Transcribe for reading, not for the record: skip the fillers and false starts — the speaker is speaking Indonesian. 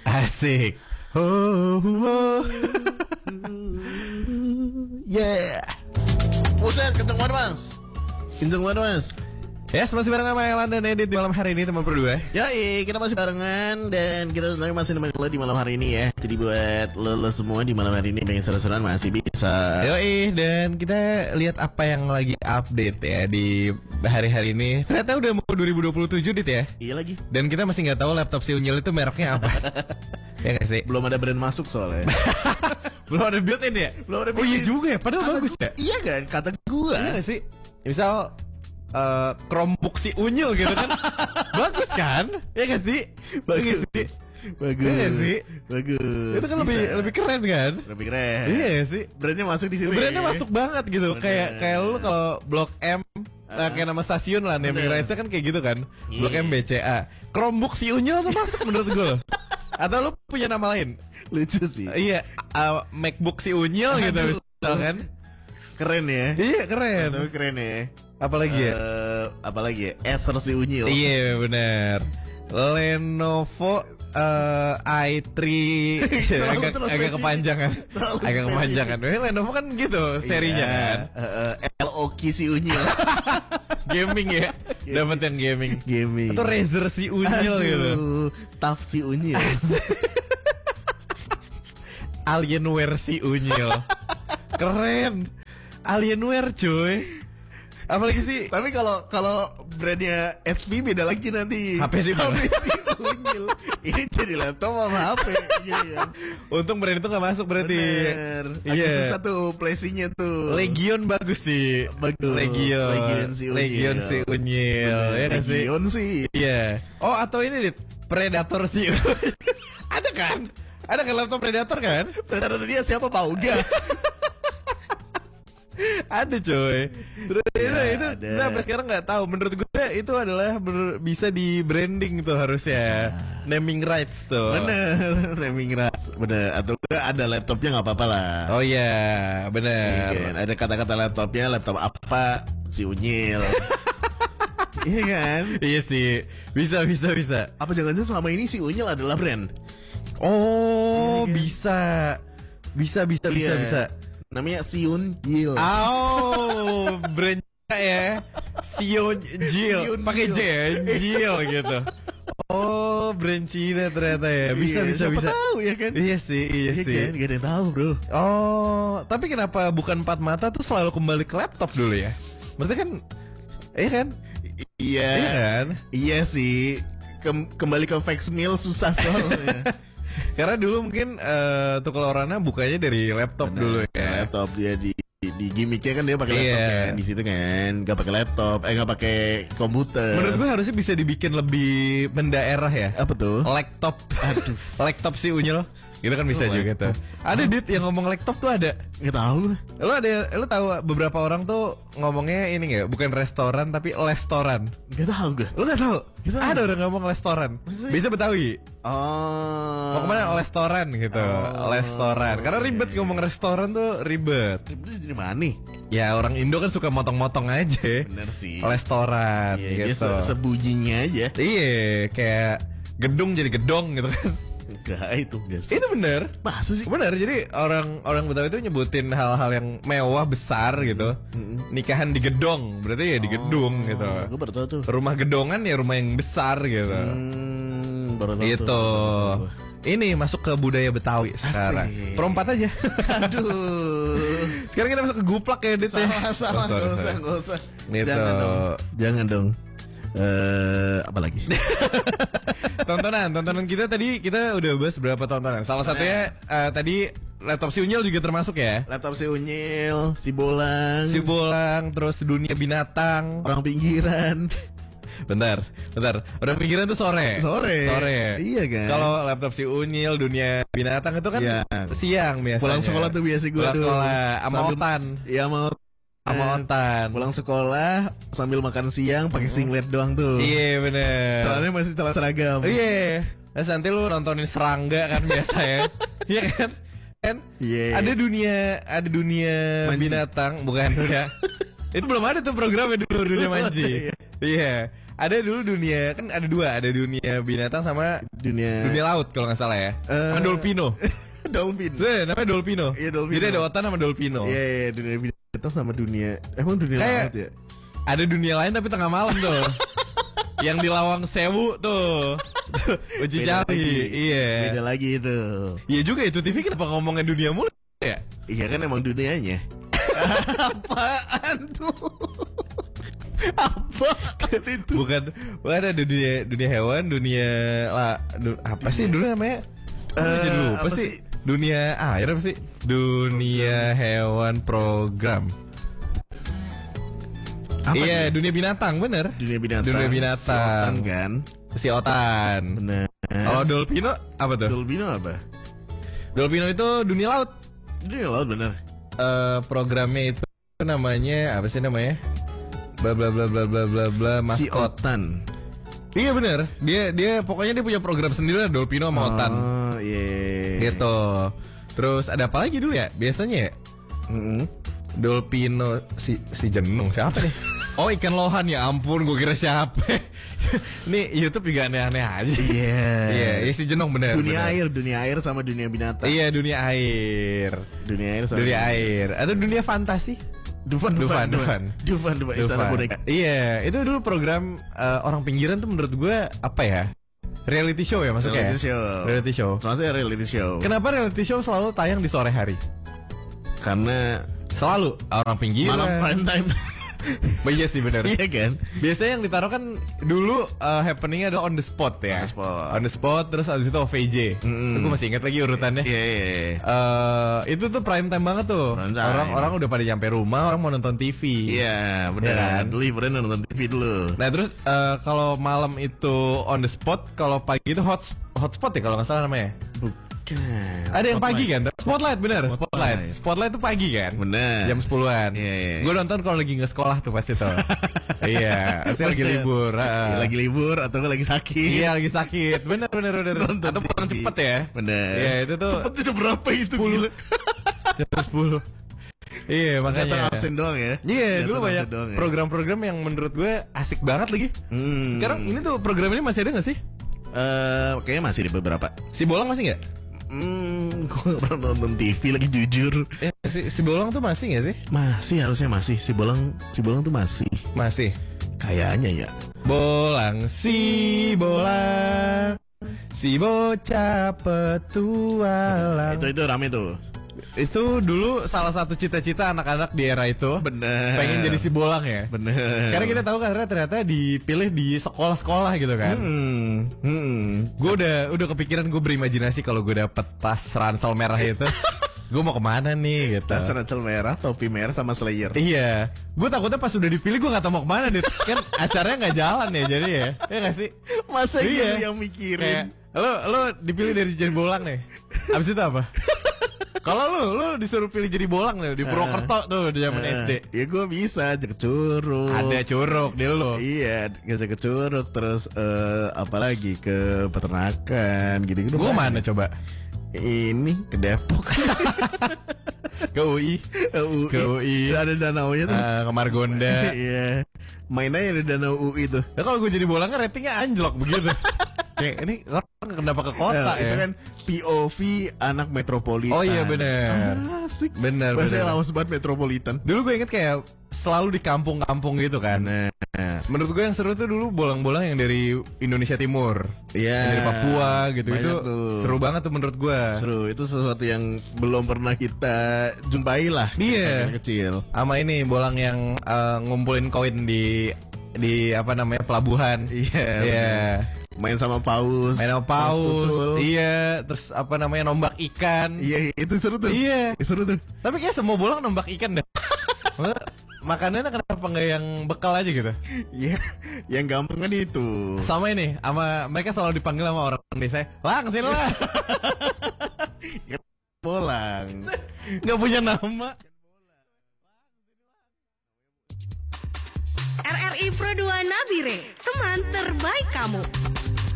Asik. Oh, oh. Yeah. Buset, kenceng banget mas. Kenceng banget mas. Yes, masih bareng sama Elan dan Edit di malam hari ini teman berdua. Yoi, kita masih barengan dan kita sebenarnya masih nemenin lo di malam hari ini ya. Jadi buat lo semua di malam hari ini pengen seru-seruan masih bisa. Yoi, dan kita lihat apa yang lagi update ya di hari-hari ini. Ternyata udah mau 2027 Dit ya. Iya lagi. Dan kita masih nggak tahu laptop si Unyil itu mereknya apa. Ya nggak sih? Belum ada brand masuk soalnya. Belum ada build-in ya? Belum ada Oh iya juga ya, padahal bagus ya. Iya kan, kata gua. Iya gak sih? Misal Chromebook si Unyil gitu kan. Bagus kan? Ya gak sih? Bagus. Bagus. Iya gak sih? Bagus. Itu kan lebih keren kan? Lebih keren. Iya gak sih? Brandnya masuk di situ. Brandnya ya? masuk banget gitu. Kayak lu kalau Blok M kayak nama stasiun lah, naming rights kan kayak gitu kan. Blok M BCA. Chromebook si Unyil tuh masuk menurut gue loh. Atau lu punya nama lain? Lucu sih. Iya, MacBook si Unyil gitu misalkan. Keren ya. Iya keren. Tapi keren ya. Apalagi ya? Apalagi ya? Acer si Unyil. Iya benar. Lenovo i3 agak kepanjangan. Agak kepanjangan. Lenovo kan gitu serinya kan. LOK si Unyil. Gaming ya. Dapat yang gaming. Gaming. Atau Razer si Unyil gitu. TAF si Unyil. Alienware si Unyil. Keren. Alienware cuy. Apalagi sih? Tapi kalau brandnya HP beda lagi nanti. HP sih Unyil. Ini jadi laptop sama HP. Iya. Untung brand itu gak masuk berarti. Bener. Agak susah tuh placingnya tuh. Legion bagus sih. Bagus. Legion si Unyil. Legion si Unyil. Ya gak sih? Legion sih. Iya. Oh atau ini Dit, Predator si Ada kan? Ada kan laptop Predator kan? Predator dia siapa Pak Uga? Ada coy. Itu ada. nah, sampai sekarang nggak tahu. Menurut gue itu adalah bisa di branding tuh harusnya. Naming rights tuh. Bener, naming rights. Bener. Atau ada laptopnya nggak apa-apa lah. Oh iya, bener. Iya kan? Ada kata-kata laptopnya, laptop apa si Unyil. Iya kan? Iya sih. Bisa. Apa jangan-jangan selama ini si Unyil adalah brand? Oh, Iya, bisa. Bisa. Namanya Siun Gil. Oh, brandnya ya. Sion Gil. Pakai J ya, Gil gitu. Oh, brand Cina ternyata ya. Bisa. Siapa tahu ya kan? Iya sih. Kan? Gak ada yang tahu bro. Oh, tapi kenapa bukan empat mata tuh selalu kembali ke laptop dulu ya? Berarti kan, iya kan? Iya kan? Iya sih. Kembali ke facsimile susah soalnya. Karena dulu mungkin Tukul Orana bukanya dari laptop dulu ya. Laptop dia di gimmicknya kan dia pakai laptop kan di situ kan, nggak pakai laptop, nggak pakai komputer. Menurut gue harusnya bisa dibikin lebih mendaerah ya. Apa tuh? Laptop, aduh, laptop si Unyil, gitu kan bisa juga tuh. Ada Dit yang ngomong laptop tuh ada. Nggak tahu. Lu tahu beberapa orang tuh ngomongnya ini nggak, bukan restoran tapi restoran. Nggak tahu gue. Lu nggak tahu? Ada orang ngomong restoran. Bisa Betawi. Oh. Mau kemana? Restoran gitu. Restoran. Karena ribet ngomong restoran tuh ribet. Ribet di mana nih? Ya orang Indo kan suka motong-motong aja. Bener sih. Restoran gitu. Sebunyinya aja. Iya, kayak gedung jadi gedong gitu kan. Enggak, itu enggak sih. Itu bener. Masa sih? Bener, jadi orang Betawi itu nyebutin hal-hal yang mewah besar gitu. Nikahan di gedong, berarti ya di gedung gitu. Gue baru tahu tuh. Rumah gedongan ya rumah yang besar gitu. Baru tahu Gitu. tuh. Ini masuk ke budaya Betawi sekarang. Perempat aja. Aduh. Sekarang kita masuk ke guplak ya, Dit. Salah, nggak usah. Gitu. Jangan dong. Apa lagi? Tontonan kita tadi kita udah bahas berapa tontonan. Salah satunya tadi laptop si Unyil juga termasuk ya. Laptop si Unyil, si Bolang, terus dunia binatang, orang pinggiran. Bentar. Orang pinggiran tuh sore. Iya kan. Kalau laptop si Unyil, dunia binatang itu kan siang biasanya. Pulang sekolah tuh biasa gue tuh. Sama Otan. Iya sama Otan. Pulang sekolah sambil makan siang pakai singlet doang tuh. Iya bener. Celananya masih celana seragam. Iya. Terus nanti lu nontonin serangga kan biasa ya. Iya kan? Yeah. Ada dunia Manji. Binatang bukan ya. Itu belum ada tuh programnya dulu dunia Manji. Iya. Ada dulu dunia, kan ada dua, ada dunia binatang sama dunia laut kalau nggak salah ya. Sama Dolpino. Dolphin. Namanya Dolpino. Iya, Dolpino. Jadi ada otan sama Dolpino. Iya, dunia binatang sama dunia. Emang dunia laut ya? Ada dunia lain tapi tengah malam tuh. Yang di Lawang Sewu tuh. Uji Cali. Iya. Beda lagi itu. Iya juga itu TV kenapa ngomongin dunia mulu ya? Iya kan emang dunianya. Apaan tuh? Apa itu? Bukan ada dunia hewan, apa sih dulu namanya? Jadi lupa sih. Dunia air apa sih? Dunia hewan program. Iya, dunia binatang, bener. Dunia binatang. Dunia binatang. Si Otan kan? Si Otan. Bener. Kalau Dolpino apa tuh? Dolpino apa? Dolpino itu dunia laut. Dunia laut bener. Programnya itu namanya apa sih namanya? Bla bla bla bla bla bla bla maskot. Si Otan. Iya bener. Dia pokoknya dia punya program sendiri lah, Dolpino sama Otan. Oh iya. Gitu. Terus ada apa lagi dulu ya? Biasanya ya? Dolpino si Jenung siapa nih? Oh ikan lohan, ya ampun, gue kira siapa. Ini YouTube juga aneh-aneh aja. Iya, si Jenong bener. Dunia air sama dunia binatang. Iya, dunia air. Dunia air sama dunia air. Atau dunia fantasi. Dufan. Istana boneka. Iya, itu dulu program orang pinggiran tuh menurut gue apa ya? Reality show ya maksudnya. Reality show. Maksudnya reality show. Kenapa reality show selalu tayang di sore hari? Karena selalu orang pinggiran. Malam prime time. Iya sih benar. Iya kan. Biasanya yang ditaruh kan dulu happeningnya adalah on the spot ya. On the spot terus abis itu OVJ. Gue masih ingat lagi urutannya. Iya. Itu tuh prime time banget tuh. Orang udah pada nyampe rumah, orang mau nonton TV. Iya benar. Ya kan? Dulu hiburan nonton TV dulu. Nah terus kalau malam itu on the spot, kalau pagi itu hotspot ya kalau nggak salah namanya. Ada yang pagi kan? Spotlight bener. Spotlight tuh pagi kan? Bener. Jam 10-an. Gue nonton kalau lagi nggak sekolah tuh pasti tuh. Iya. Pasti lagi libur. Lagi libur atau lagi sakit? Iya lagi sakit. Bener. Atau pulang cepet ya? Bener. Iya itu tuh. Cepetnya jam berapa itu? Jam 10. Iya makanya. Absen doang ya? Iya dulu banyak program-program yang menurut gue asik banget lagi. Sekarang ini tuh program ini masih ada nggak sih? Kayaknya masih di beberapa. Si Bolong masih nggak? Gue gak pernah nonton TV lagi jujur. Si Bolong tuh masih gak sih? Masih, harusnya masih. Si Bolong tuh masih. Masih? Kayaknya ya. Bolang, si bocah petualang. Itu rame tuh. Itu dulu salah satu cita-cita anak-anak di era itu. Bener. Pengen jadi si Bolang ya. Bener. Karena kita tahu karena ternyata dipilih di sekolah-sekolah gitu kan. Gue udah kepikiran, gue berimajinasi kalau gue dapet tas ransel merah itu. Gue mau kemana nih gitu. Tas ransel merah, topi merah sama Slayer. Iya. Gue takutnya pas udah dipilih gue gak tau mau kemana deh. Kan acaranya gak jalan ya jadi ya. Iya gak sih? Masa iya yang mikirin. Kayak, lo dipilih dari jadi Bolang nih. Abis itu apa? Kalau lu disuruh pilih jadi Bolang nih di Purwokerto tuh di zaman SD. Ya gue bisa ke Curug. Ada Curug di lu. Iya, bisa ke Curug terus apalagi ke peternakan gitu-gitu. Gue mana coba? Ini ke Depok. Ke UI. Ke UI. Ada danaunya tuh. Ke Margonda. Iya. Main aja di danau UI tuh. Ya kalau gue jadi Bolang kan ratingnya anjlok begitu. Kayak ini orang kenapa ke kota ya? Itu kan POV anak metropolitan. Oh iya bener. Asik. Bener. Bahasa lawas banget metropolitan. Dulu gue inget kayak selalu di kampung-kampung gitu kan. Menurut gue yang seru tuh dulu bolang-bolang yang dari Indonesia Timur. Iya. Dari Papua gitu. Itu seru banget tuh menurut gue. Seru. Itu sesuatu yang belum pernah kita jumpai lah. Iya. Kecil. Sama ini bolang yang ngumpulin koin di apa namanya pelabuhan. Iya. Main sama paus. Iya. Terus apa namanya nombak ikan. Iya itu seru tuh. Iya seru tuh. Tapi kayak semua bolang nombak ikan dah. Makanannya kenapa nggak yang bekal aja gitu? Iya. Yang gampang kan itu. Sama ini. Sama mereka selalu dipanggil sama orang desa. Lang sini lah. Bolang. Nggak punya nama. RRI Pro 2 Nabire, teman terbaik kamu.